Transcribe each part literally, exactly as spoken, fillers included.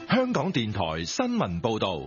香港電台新聞報道。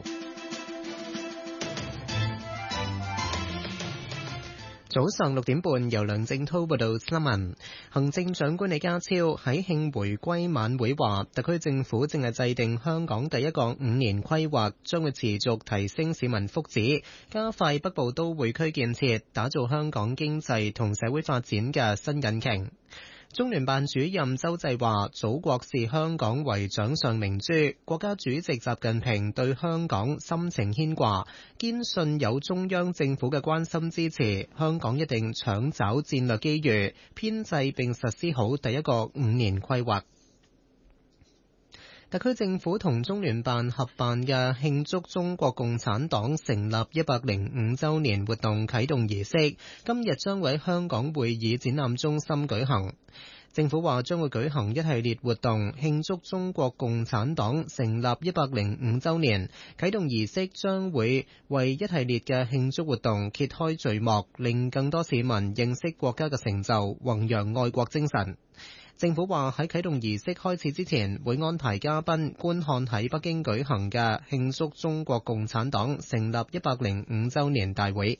早上六點半，由梁正滔報道新聞。行政長官李家超喺慶回歸晚會話，特區政府正係制定香港第一個五年規劃，將會持續提升市民福祉，加快北部都會區建設，打造香港經濟同社會發展嘅新引擎。中聯辦主任周濟話，祖國視香港為掌上明珠，國家主席習近平對香港深情牽掛，堅信有中央政府嘅關心支持，香港一定搶找戰略機遇，編制並實施好第一個五年規劃。特區政府同中聯辦合辦嘅慶祝中國共產黨成立一百零五週年活動啟動儀式，今日將會喺香港會議展覽中心舉行。政府話將會舉行一系列活動，慶祝中國共產黨成立一百零五週年。啟動儀式將會為一系列嘅慶祝活動揭開序幕，令更多市民認識國家嘅成就，弘揚愛國精神。政府話喺啟動儀式開始之前，會安排嘉賓觀看喺北京舉行嘅慶祝中國共產黨成立一百零五週年大會。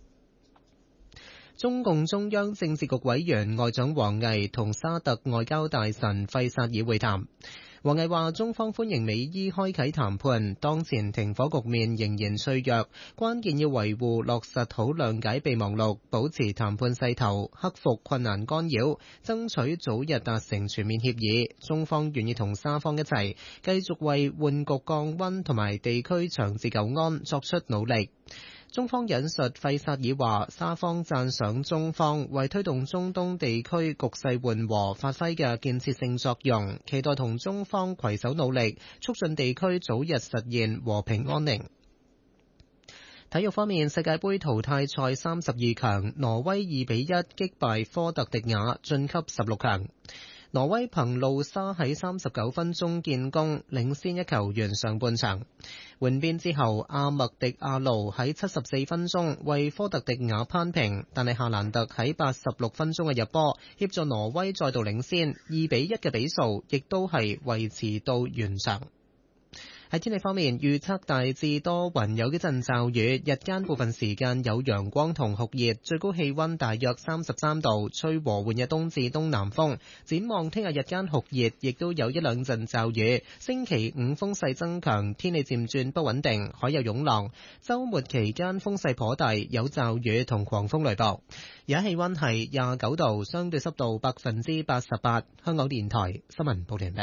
中共中央政治局委員外長王毅同沙特外交大臣費薩爾會談。王毅話，中方歡迎美伊開啟談判，當前停火局面仍然脆弱，關鍵要維護落實好諒解備忘錄，保持談判勢頭，克服困難干擾，爭取早日達成全面協議。中方願意同沙方一齊，繼續為緩局降溫同埋地區長治久安作出努力。中方引述費薩爾話，沙方讚賞中方為推動中東地區局勢緩和發揮嘅建設性作用，期待同中方攜手努力，促進地區早日實現和平安寧。體育方面，世界盃淘汰賽三十二強，挪威二比一擊敗科特迪瓦，晉級十六強。挪威憑路沙喺三十九分鐘建功，領先一球完上半場。換邊之後，阿麥迪亞路喺七十四分鐘為科特迪瓦扳平，但係夏蘭特喺八十六分鐘嘅入波協助挪威再度領先，二比一嘅比數亦都係維持到完場。喺天氣方面，預測大致多雲，有幾陣驟雨，日間部分時間有陽光同酷熱，最高氣溫大約三十三度，吹和緩嘅東至東南風。展望聽日日間酷熱，亦都有一兩陣驟雨。星期五風勢增強，天氣漸轉不穩定，海有湧浪。週末期間風勢頗大，有驟雨同狂風雷暴。而家氣溫係廿九度，相對濕度百分之八十八。香港電台新聞報道完畢。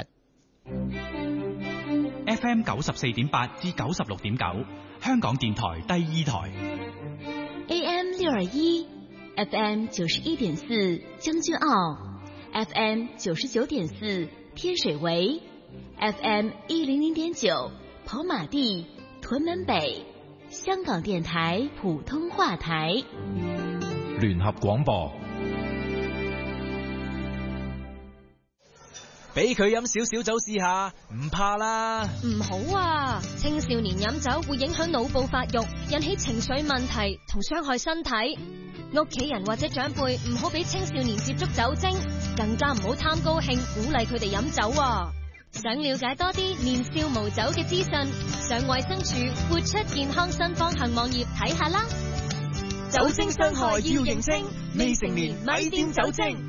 F M 九十四點八至九十六點九，香港電台第二台。 A M 六二一 ，F M 九十一點四將軍澳 ，F M 九十九點四天水圍 ，F M 一零零點九跑馬地屯門北，香港電台普通話台。 聯合廣播。 俾佢飲少少酒試下，唔怕啦。 唔好啊，青少年飲酒會影響腦部發育，引起情緒問題同傷害身體。屋企人或者長輩唔好俾青少年接觸酒精，更加唔好貪高興鼓勵佢哋飲酒啊。想了解多啲年少無酒嘅資訊，上衛生署活出健康新方向網頁睇下啦。 酒精傷害要認清，未成年咪掂酒精。